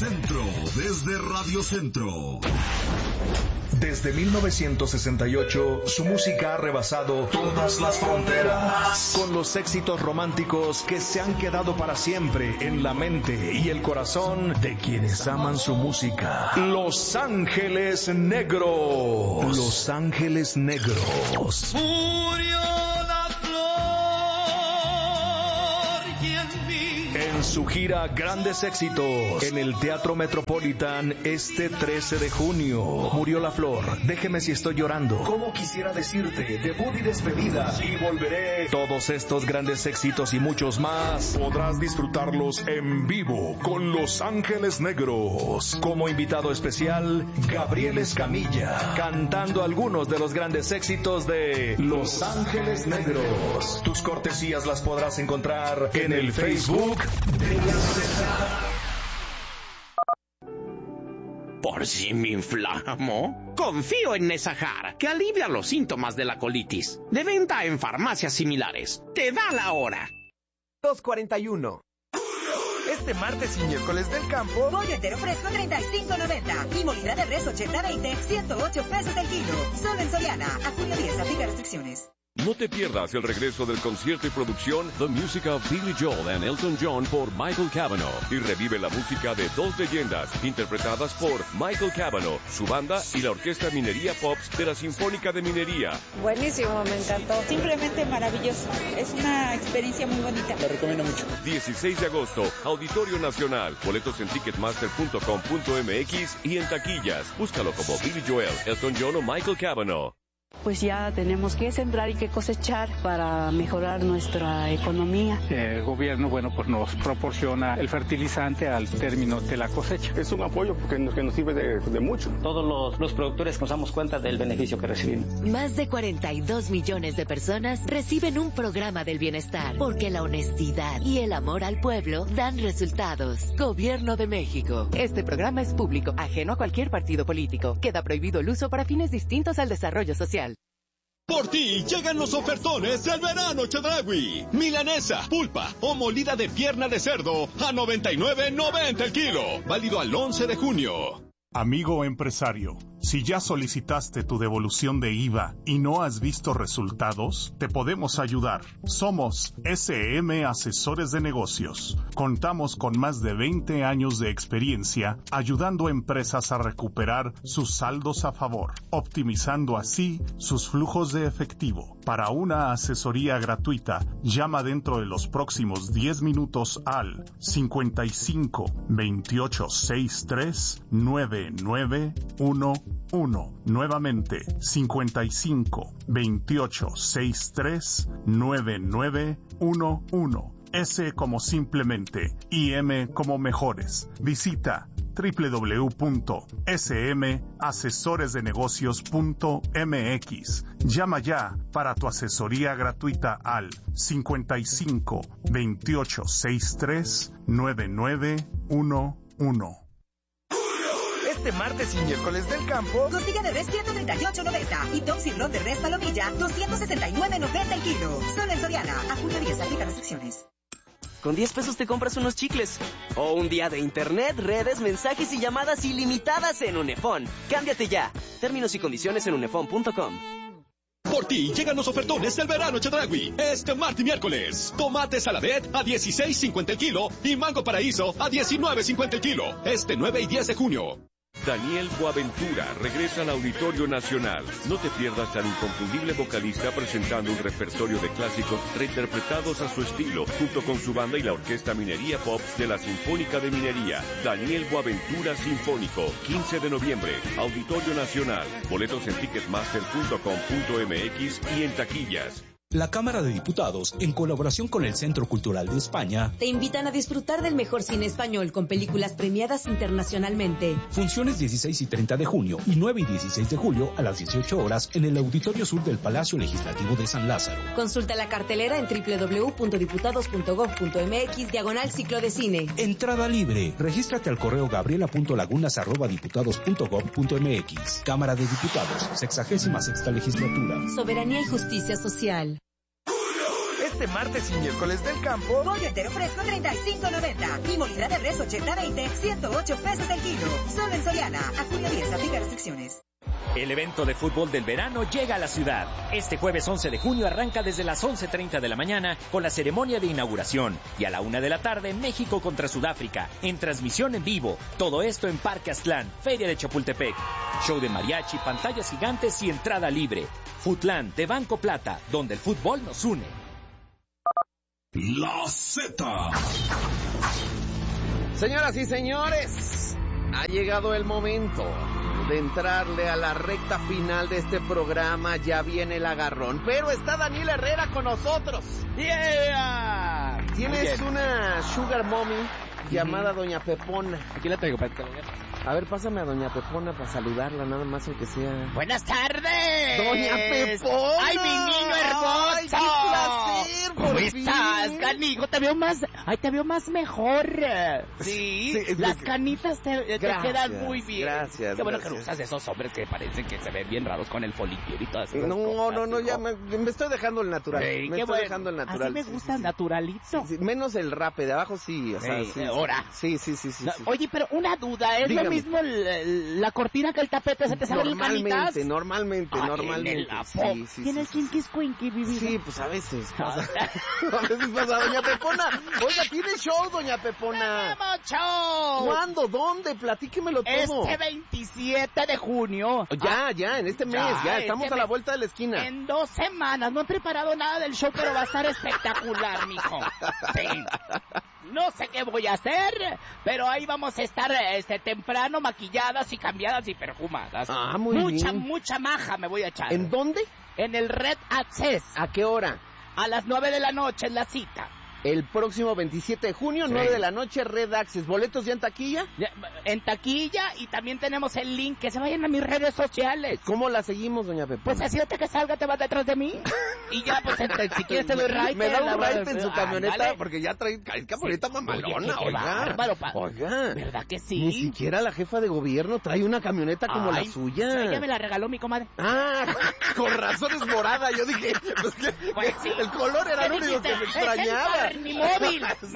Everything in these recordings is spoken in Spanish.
Centro, desde Radio Centro. Desde 1968, su música ha rebasado todas las fronteras, con los éxitos románticos que se han quedado para siempre en la mente y el corazón de quienes aman su música. Los Ángeles Negros. Los Ángeles Negros. Murió la flor y en mí. En su gira Grandes Éxitos, en el Teatro Metropolitan, este 13 de junio. Murió la flor, déjeme si estoy llorando. Cómo quisiera decirte, debut y despedida, y volveré. Todos estos grandes éxitos y muchos más podrás disfrutarlos en vivo con Los Ángeles Negros. Como invitado especial, Gabriel Escamilla, cantando algunos de los grandes éxitos de Los Ángeles Negros. Tus cortesías las podrás encontrar en el Facebook de la Z. Por si me inflamo, confío en Nesajar, que alivia los síntomas de la colitis. De venta en farmacias similares. Te da la hora. 2:41. Este martes y miércoles del campo, pollo entero fresco 35.90 y molida de res 80-20, 108 pesos el kilo. Solo en Soriana. A junio 10, aplica restricciones. No te pierdas el regreso del concierto y producción The Music of Billy Joel and Elton John por Michael Cavanaugh, y revive la música de dos leyendas interpretadas por Michael Cavanaugh, su banda y la Orquesta Minería Pops de la Sinfónica de Minería. Buenísimo, me encantó. Simplemente maravilloso. Es una experiencia muy bonita. Lo recomiendo mucho. 16 de agosto, Auditorio Nacional. Boletos en ticketmaster.com.mx y en taquillas. Búscalo como Billy Joel, Elton John o Michael Cavanaugh. Pues ya tenemos que sembrar y que cosechar para mejorar nuestra economía. El gobierno, pues nos proporciona el fertilizante al término de la cosecha. Es un apoyo que nos sirve de mucho. Todos los productores nos damos cuenta del beneficio que recibimos. Más de 42 millones de personas reciben un programa del bienestar, porque la honestidad y el amor al pueblo dan resultados. Gobierno de México. Este programa es público, ajeno a cualquier partido político. Queda prohibido el uso para fines distintos al desarrollo social. Por ti llegan los ofertones del verano Chedraui. Milanesa, pulpa o molida de pierna de cerdo a $99.90 el kilo. Válido al 11 de junio. Amigo empresario, si ya solicitaste tu devolución de IVA y no has visto resultados, te podemos ayudar. Somos SM Asesores de Negocios. Contamos con más de 20 años de experiencia ayudando a empresas a recuperar sus saldos a favor, optimizando así sus flujos de efectivo. Para una asesoría gratuita, llama dentro de los próximos 10 minutos al 55 28 63 9911. Nuevamente, 55 28 63 9911. S como simplemente y M como mejores. Visita www.smasesoresdenegocios.mx. Llama ya para tu asesoría gratuita al 55 28 63 9911. Este martes y miércoles del campo, costilla de res 138.90 y top sirloin de res palomilla 269.90 el kilo. Solo en Soriana. A junio 10, aplica restricciones. Con 10 pesos te compras unos chicles. O un día de internet, redes, mensajes y llamadas ilimitadas en Unefón. Cámbiate ya. Términos y condiciones en unefón.com. Por ti llegan los ofertones del verano Chedraui. Este martes y miércoles. Tomate Saladet a $16.50 el kilo y mango paraíso a $19.50 el kilo. Este 9 y 10 de junio. Daniel Boaventura regresa al Auditorio Nacional. No te pierdas al inconfundible vocalista presentando un repertorio de clásicos reinterpretados a su estilo, junto con su banda y la Orquesta Minería Pops de la Sinfónica de Minería. Daniel Boaventura Sinfónico, 15 de noviembre, Auditorio Nacional. Boletos en ticketmaster.com.mx y en taquillas. La Cámara de Diputados, en colaboración con el Centro Cultural de España, te invitan a disfrutar del mejor cine español con películas premiadas internacionalmente. Funciones 16 y 30 de junio y 9 y 16 de julio a las 18 horas en el Auditorio Sur del Palacio Legislativo de San Lázaro. Consulta la cartelera en www.diputados.gov.mx/ciclo de cine. Entrada libre. Regístrate al correo gabriela.lagunas@diputados.gov.mx. Cámara de Diputados, 66ª legislatura. Soberanía y justicia social. Este martes y miércoles del campo, pollo entero fresco 35.90 y molida de res 80-20, 108 pesos el kilo. Solo en Soriana. A junio 10, aplica restricciones. El evento de fútbol del verano llega a la ciudad. Este jueves 11 de junio arranca desde las 11:30 de la mañana con la ceremonia de inauguración y a la 1 de la tarde México contra Sudáfrica en transmisión en vivo. Todo esto en Parque Aztlán, Feria de Chapultepec. Show de mariachi, pantallas gigantes y entrada libre. Futlán de Banco Plata, donde el fútbol nos une. La Z. Señoras y señores, ha llegado el momento de entrarle a la recta final de este programa. Ya viene el agarrón, pero está Daniel Herrera con nosotros. ¡Yeah! Tienes una sugar mommy llamada Doña Pepona. Aquí la traigo para que lo veas. A ver, pásame a Doña Pepona para saludarla, nada más aunque sea. ¡Buenas tardes! ¡Doña Pepona! ¡Ay, mi niño hermoso! ¡Ay, qué placer! ¿Cómo estás, canijo? Te veo más... ¡Ay, te veo más mejor! Sí, las canitas te quedan muy bien. Gracias. Qué bueno que no usas esos hombres que parecen que se ven bien raros con el folículo y todas esas cosas. No, ya me estoy dejando el natural. Sí, me estoy dejando el natural. Así me gusta, naturalito. Sí, menos el rape, de abajo sí, o sea, sí. Ahora. Sí. No, oye, pero una duda, ¿es Dígame. lo mismo la cortina que el tapete? ¿Se te sale el canitas? Normalmente. Sí. ¿Tienes kinky squinky, vivido? Sí, pues a veces pasa. A veces pasa, Doña Pepona. Oiga, ¿tiene show, Doña Pepona? ¡Tenemos show! ¿Cuándo? ¿Dónde? Platíquemelo todo. Este 27 de junio. Ya, en este mes, ya estamos a la vuelta de la esquina. En 2 semanas. No he preparado nada del show, pero va a estar espectacular, mijo. Sí. No sé qué voy a hacer, pero ahí vamos a estar temprano, maquilladas y cambiadas y perfumadas. Ah, muy bien. Mucha maja me voy a echar. ¿En dónde? En el Red Access. ¿A qué hora? A las 9 de la noche es la cita. El próximo 27 de junio, 9 de la noche, Red Access. ¿Boletos ya en taquilla? En taquilla, y también tenemos el link, que se vayan a mis redes sociales. ¿Cómo la seguimos, Doña Pepona? Pues así ahorita que salga te vas detrás de mí. Y ya, pues si quieres te doy ride. Me da un ride en su camioneta, porque ya trae camioneta mamalona, oye, bárbaro, oiga. ¿Verdad que sí? Ni siquiera la jefa de gobierno trae una camioneta como la suya. Ella me la regaló mi comadre. Ah, con razón es morada. Yo dije, pues sí. El color era lo único que me extrañaba. ¡Es el Barney Móvil!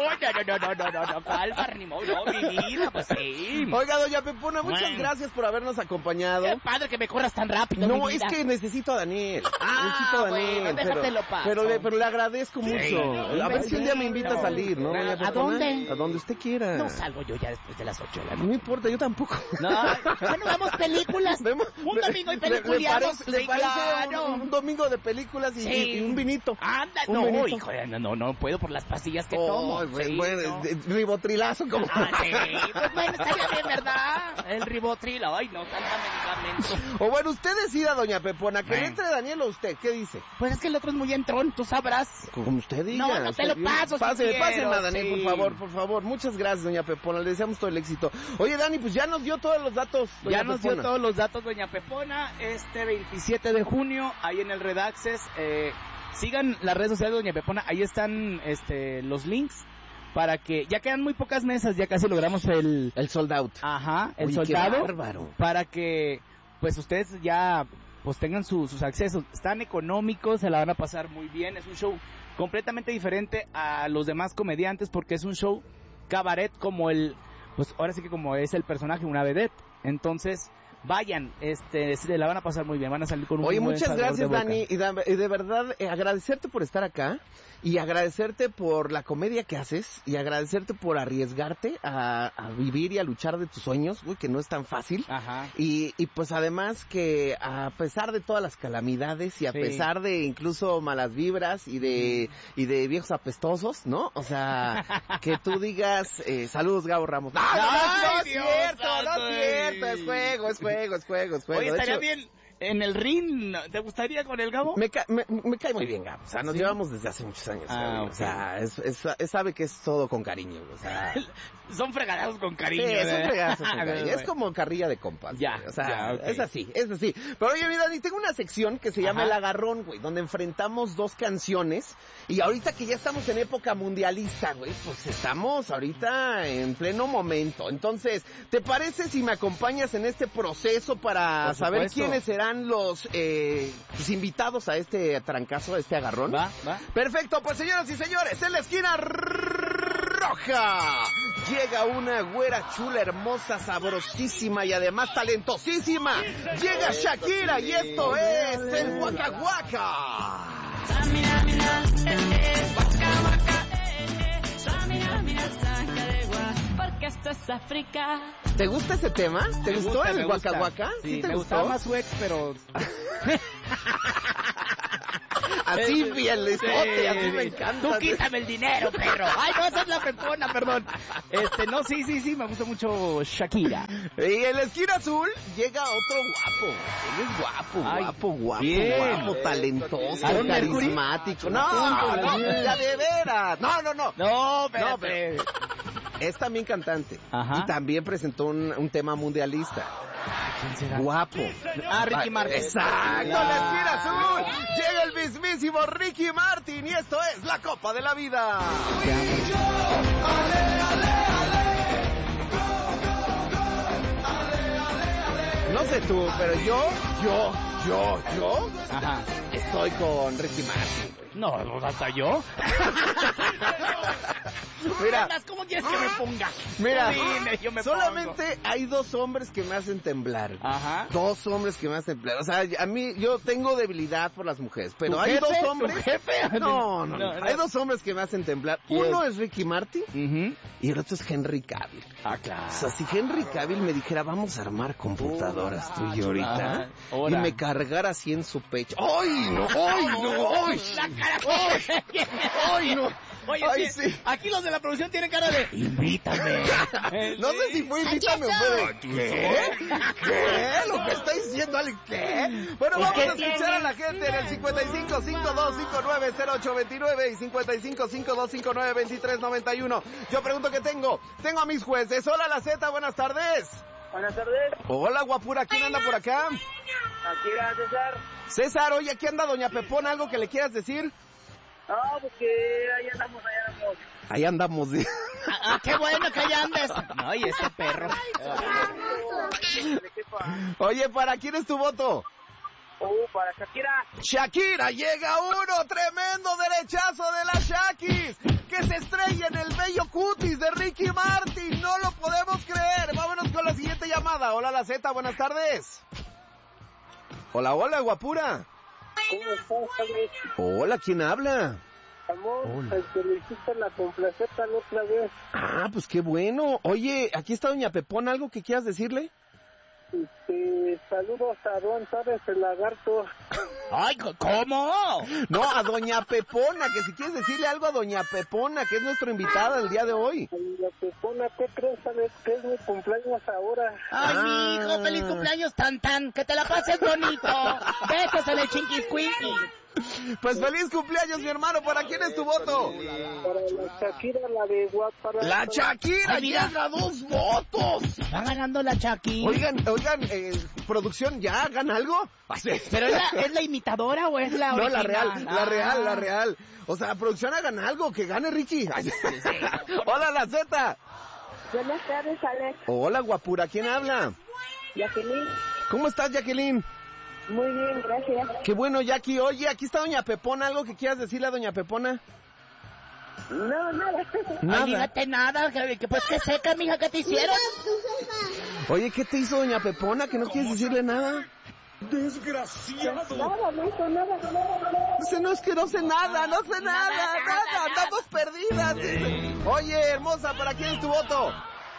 No, ¿cuál Barney Móvil? No, mi vida, pues sí. Oiga, Doña Pepona, muchas gracias por habernos acompañado. Qué padre que me corras tan rápido, No, mi vida. es que necesito a Daniel. Bueno, déjatelo paso. Pero le agradezco mucho. A ver si un día me invita a salir, ¿no? Doña ¿A dónde? A donde usted quiera. No salgo yo ya después de las 8 de la noche. No importa, yo tampoco. No, bueno, vemos películas. Un domingo y peliculeamos. ¿Le parece un domingo de películas y un vinito? Anda, hijo, no puedo por las pastillas que tomo. Ribotrilazo como. Sí, pues bueno, estaría bien, ¿verdad? El ribotril, ay, no, tanta medicamento. O bueno, usted decida, Doña Pepona, que le entre Daniel o usted, ¿qué dice? Pues es que el otro es muy entrón, tú sabrás. Como usted diga. No te lo paso. Pásenme a Daniel, sí. por favor. Muchas gracias, Doña Pepona, le deseamos todo el éxito. Oye, Dani, pues ya nos dio todos los datos, Doña Pepona. Dio todos los datos, Doña Pepona, este 27 de junio, ahí en el Red Access. Sigan las redes sociales de Doña Pepona, ahí están los links. Para que, ya quedan muy pocas mesas, ya casi logramos el sold out. Ajá, el Uy, sold qué out. bárbaro. Para que, pues ustedes ya, pues tengan sus accesos. Están económicos, se la van a pasar muy bien. Es un show completamente diferente a los demás comediantes porque es un show cabaret como pues ahora sí que como es el personaje, una vedette. Entonces, vayan, se la van a pasar muy bien, van a salir con un Oye, buen muchas gracias, de Dani, y de verdad agradecerte por estar acá y agradecerte por la comedia que haces y agradecerte por arriesgarte a vivir y a luchar de tus sueños, que no es tan fácil. Ajá. Y pues además que a pesar de todas las calamidades y a pesar de incluso malas vibras y de viejos apestosos, ¿no? O sea, que tú digas, saludos, Gabo Ramos. No es cierto, es juego. Oye, estaría bien. En el ring, ¿te gustaría con el Gabo? Me cae muy bien, Gabo. O sea, nos llevamos desde hace muchos años. Okay. O sea, sabe que es todo con cariño. O sea, son fregados con cariño. Sí, son fregados con cariño. Es como carrilla de compas. Ya, o sea, okay. es así. Pero oye, mi Dani, tengo una sección que se llama El Agarrón, güey, donde enfrentamos dos canciones. Y ahorita que ya estamos en época mundialista, güey, pues estamos ahorita en pleno momento. Entonces, ¿te parece si me acompañas en este proceso para saber quiénes serán serán los invitados a este trancazo, a este agarrón. Va. Perfecto, pues señoras y señores, en la esquina roja llega una güera chula, hermosa, sabrosísima y además talentosísima. Llega Shakira y esto es el Waka Waka. Porque esto es África. ¿Te gusta ese tema? ¿Te gustó el Waka Waka? Sí, te me gustó gustaba más su ex, pero... Así, fielesote, así me encanta. Tú quítame el dinero, perro. Ay, no, esa es la pepona, perdón. No, sí, me gusta mucho Shakira. Y en la esquina azul llega otro guapo. Él es guapo, guapo, talentoso, carismático. No, ya de veras. No, espérate. Es también cantante. Ajá. Y también presentó un tema mundialista. ¿Quién será? Guapo. Ricky Martin. Exacto, la esquina azul. Llega el mismísimo Ricky Martin y esto es la Copa de la Vida. No sé tú, pero yo Ajá. estoy con Ricky Martin. No, hasta yo. Mira, ¿cómo quieres que me ponga? Mira, Dime, yo me solamente pongo. hay 2 hombres que me hacen temblar. Ajá. 2 hombres que me hacen temblar. O sea, a mí, yo tengo debilidad por las mujeres, pero hay jefe? 2 hombres. ¿Tu jefe? No. Hay 2 hombres que me hacen temblar. Uno es Ricky Martin y el otro es Henry Cavill. Ah, claro. O sea, si Henry Cavill me dijera, vamos a armar computadoras tú y yo ahorita, y me cargara así en su pecho. ¡Ay, no! La cara. ¡Ay, no! Oye, Ay, sí. Aquí los de la producción tienen cara de... Invítame. No sé si fue invítame o fue... ¿Qué? ¿Lo que está diciendo alguien? ¿Qué? Bueno, vamos a escuchar a la gente en el 55-5259-0829 y 55-5259-2391. Yo pregunto qué tengo. Tengo a mis jueces. Hola, la Z, buenas tardes. Buenas tardes. Hola, guapura. ¿Quién anda por acá? Aquí era César. César, oye, aquí anda doña Pepona. ¿Algo que le quieras decir? No, porque ahí andamos. Ahí andamos. ¡Qué bueno que allá andes! Ay, ese perro. Oye, ¿para quién es tu voto? Para Shakira. Shakira, llega uno, tremendo derechazo de la Shakis, que se estrella en el bello cutis de Ricky Martin, no lo podemos creer. Vámonos con la siguiente llamada. Hola, la Z, buenas tardes. Hola, guapura. ¿Cómo estás, Alex? Hola, ¿quién habla? Amor, el que le hiciste la complaceta la otra vez. Ah, pues qué bueno. Oye, aquí está doña Pepona, ¿algo que quieras decirle? Saludos a Don Torres, el lagarto. Ay, ¿cómo? No, a doña Pepona, que si quieres decirle algo a doña Pepona, que es nuestra invitada el día de hoy. Doña Pepona, ¿qué crees, Alex? Que es mi cumpleaños ahora. Ay, mi hijo, feliz cumpleaños, tan, que te la pases bonito. Besos en el chinquiscuinqui. Pues feliz cumpleaños, mi hermano. ¿Para quién es tu voto? Para la Shakira, la de guapa. ¡La Shakira! ¡Llega 2 votos! Va ganando la Shakira. Oigan, producción, ¿ya hagan algo? ¿Pero es la imitadora o es la original? No, la real. O sea, producción, hagan algo, que gane Richie. Hola, la Z. Buenas tardes, Alex. Hola, guapura. ¿Quién habla? Jacqueline. ¿Cómo estás, Jacqueline? Muy bien, gracias. Qué bueno, Jackie. Oye, aquí está doña Pepona. ¿Algo que quieras decirle a doña Pepona? No, nada. Ay, dígate nada, que pues que seca, mija, ¿qué te hicieron? Oye, ¿qué te hizo doña Pepona? ¿Que no quieres decirle nada? ¡Desgraciado! Nada, no hizo nada. No es que no sé nada, nada. Andamos perdidas. Oye, hermosa, ¿para quién es tu voto?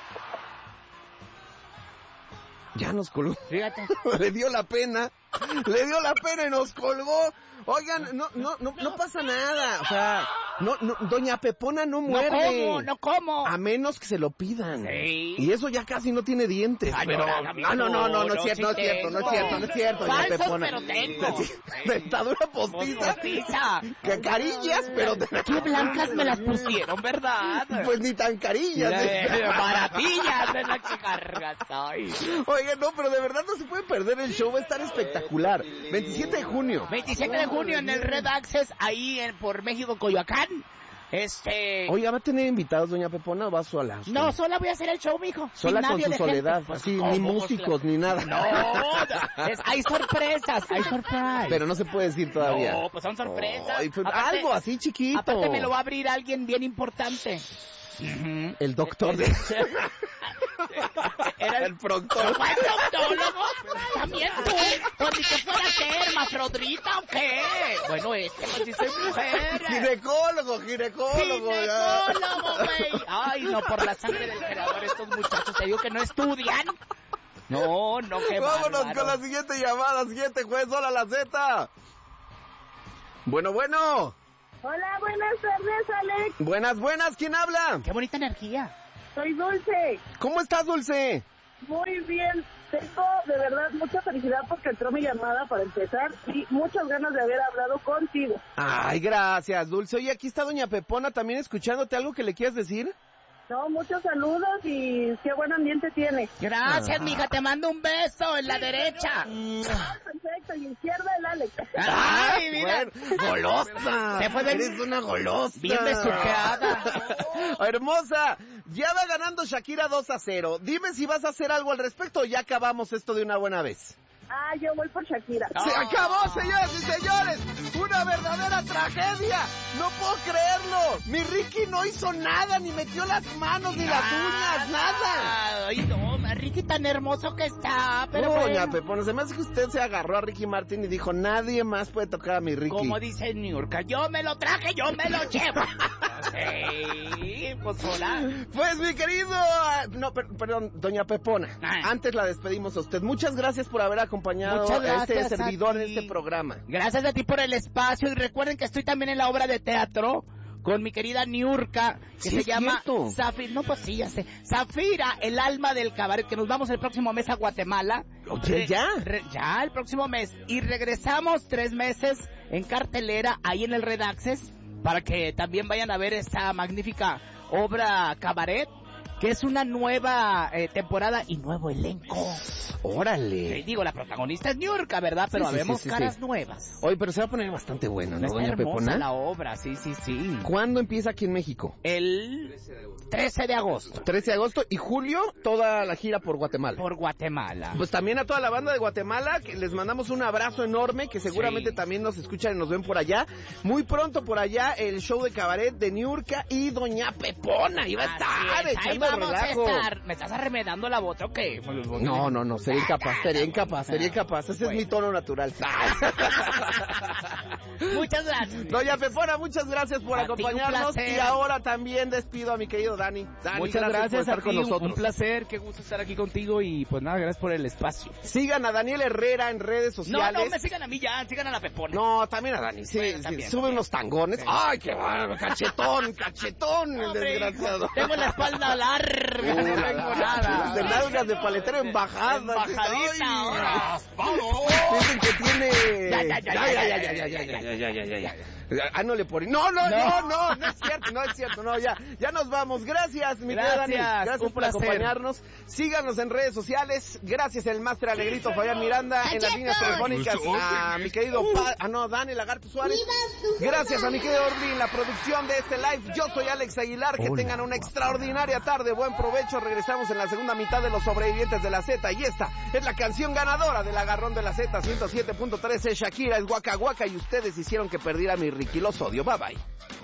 Ya nos colgó. Fíjate. Le dio la pena y nos colgó. Oigan, no pasa nada. O sea, doña Pepona no muerde. No como. A menos que se lo pidan. Sí. Y eso ya casi no tiene dientes. Ay, pero no es cierto, doña Falsos, Pepona. pero tengo. Dentadura postiza. Que carillas, pero qué blancas me las pusieron, ¿verdad? Pues ni tan carillas. Baratillas de la que cargas. Oigan, no, pero de verdad no se puede perder el show, va a estar espectacular. 27 de junio. 27 de junio en el Red Access, ahí por México, Coyoacán. Oye, ¿va a tener invitados, doña Pepona, o va sola? No, sola voy a hacer el show, mijo. Sola con su soledad, así, ni músicos, ni nada. No, hay sorpresas, hay surprise. Pero no se puede decir todavía. No, pues son sorpresas. Aparte, algo así chiquito. Aparte me lo va a abrir alguien bien importante. El doctor de... Era el proctólogo. ¿Cuál proctólogo? También tú. Pues ni que fueras hermafrodita o qué. Bueno, pues si soy mujer. Ginecólogo. Ginecólogo, güey. Ay, no, por la sangre del creador, estos muchachos, te digo que no estudian. No, qué vámonos bárbaro. con la siguiente llamada, siguiente juez. Hola, la Z. Bueno. Hola, buenas tardes, Alex. Buenas, ¿quién habla? Qué bonita energía. Soy Dulce. ¿Cómo estás, Dulce? Muy bien. Tengo de verdad mucha felicidad porque entró mi llamada para empezar y muchas ganas de haber hablado contigo. Ay, gracias, Dulce. Oye, aquí está doña Pepona también escuchándote. ¿Algo que le quieras decir? No, muchos saludos y qué buen ambiente tiene. Gracias, mija, te mando un beso en la derecha. Perfecto, y izquierda el Alex. Ay, mira. Bueno, golosa. Se fue Eres una golosa. Bien besuqueada. Hermosa, ya va ganando Shakira 2-0. Dime si vas a hacer algo al respecto o ya acabamos esto de una buena vez. Yo voy por Shakira. ¡Se acabó, señoras y señores! ¡Una verdadera tragedia! ¡No puedo creerlo! Mi Ricky no hizo nada, ni metió las manos, ni las uñas, nada. Ay, no, Ricky tan hermoso que está, pero doña bueno. Pepona, se me hace que usted se agarró a Ricky Martin y dijo, nadie más puede tocar a mi Ricky. Como dice Niurka, yo me lo traje, yo me lo llevo. Sí, pues hola. Pues mi querido... perdón, doña Pepona, antes la despedimos a usted. Muchas gracias por haber acompañado a este servidor en este programa. Gracias a ti por el espacio y recuerden que estoy también en la obra de teatro con mi querida Niurka, que se llama Zafira. No, pues sí, ya sé. Zafira, el alma del cabaret, que nos vamos el próximo mes a Guatemala. Oye, ¿ya? Ya, el próximo mes. Y regresamos 3 meses en cartelera ahí en el Red Access para que también vayan a ver esta magnífica obra cabaret, que es una nueva temporada y nuevo elenco. ¡Órale! Digo, la protagonista es Niurka, ¿verdad? Pero habemos caras nuevas. Oye, pero se va a poner bastante bueno, ¿no, Está doña hermosa Pepona? la obra, sí. ¿Cuándo empieza aquí en México? El 13 de agosto. 13 de agosto y julio, toda la gira por Guatemala. Por Guatemala. Pues también a toda la banda de Guatemala, que les mandamos un abrazo enorme, que seguramente también nos escuchan y nos ven por allá. Muy pronto por allá, el show de cabaret de Niurka y doña Pepona. Iba a estar echando relajo. ¿Me estás arremedando la bota o qué? No, sería incapaz. Ese es mi tono natural. Muchas gracias. Doña Pepona, muchas gracias por acompañarnos. Y ahora también despido a mi querido Dani. Muchas gracias por estar con nosotros. Un placer, qué gusto estar aquí contigo y pues nada, gracias por el espacio. Sigan a Daniel Herrera en redes sociales. No me sigan a mí ya, sigan a la Pepona. No, también a Dani, sí, sube unos tangones. Sí. ¡Ay, qué bárbaro! Cachetón, el desgraciado. Tengo la espalda larga, no tengo nada. De nalgas de paletero embajada. Embajadita. Dicen que tiene... Ya. No le ponen. No es cierto. Ya nos vamos. Gracias, mi querida Dani. Gracias por acompañarnos. Síganos en redes sociales. Gracias el máster Alegrito Fabián Miranda en las líneas telefónicas. A mi querido Dani Lagarto Suárez. Gracias a mi querido Orly en la producción de este live. Yo soy Alex Aguilar. Que tengan una extraordinaria tarde. Buen provecho. Regresamos en la segunda mitad de Los Sobrevivientes de la Z. Y esta es la canción ganadora del agarrón de la Z 107.13. Shakira es Waka Waka y ustedes hicieron que perdiera mi Ricky. Los odio. Bye bye.